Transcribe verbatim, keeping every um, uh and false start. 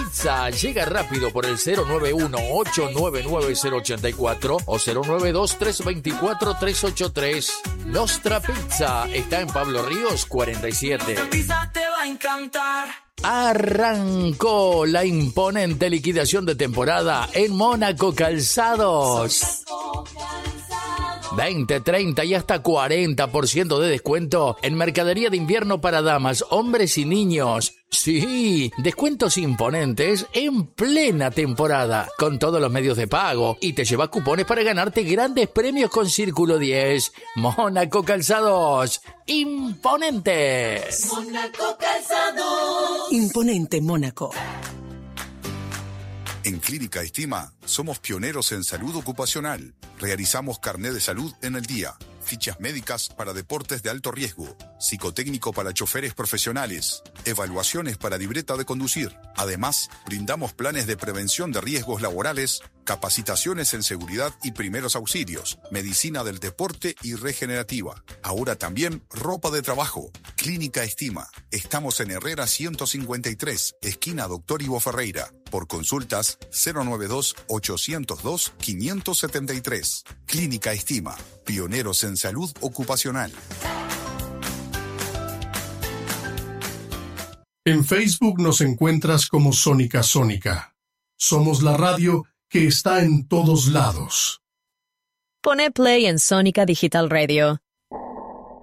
Pizza. Llega rápido por el cero nueve uno, ocho nueve nueve, cero ocho cuatro o cero nueve dos, tres dos cuatro, tres ocho tres. Nostra Pizza está en Pablo Ríos cuarenta y siete. Esta pizza te va a encantar. Arrancó la imponente liquidación de temporada en Mónaco Calzados. veinte, treinta y hasta cuarenta por ciento de descuento en mercadería de invierno para damas, hombres y niños. Sí, descuentos imponentes en plena temporada, con todos los medios de pago, y te llevas cupones para ganarte grandes premios con Círculo diez. Mónaco Calzados, imponentes. Mónaco Calzados. Imponente Mónaco. En Clínica Estima somos pioneros en salud ocupacional. Realizamos carné de salud en el día, fichas médicas para deportes de alto riesgo, psicotécnico para choferes profesionales, evaluaciones para libreta de conducir. Además, brindamos planes de prevención de riesgos laborales, capacitaciones en seguridad y primeros auxilios, medicina del deporte y regenerativa. Ahora también ropa de trabajo. Clínica Estima. Estamos en Herrera ciento cincuenta y tres, esquina Doctor Ivo Ferreira. Por consultas cero nueve dos, ochocientos dos, quinientos setenta y tres. Clínica Estima. Pioneros en salud ocupacional. En Facebook nos encuentras como Sónica Sónica. Somos la radio que está en todos lados. Pone play en Sónica Digital Radio